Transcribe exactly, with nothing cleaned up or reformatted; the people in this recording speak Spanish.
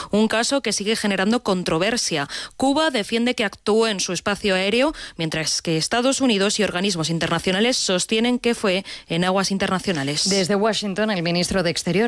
un caso que sigue generando controversia. Cuba defiende que actuó en su espacio aéreo, mientras que Estados Unidos y organismos internacionales sostienen que fue en aguas internacionales. Desde Washington, el ministro de Exteriores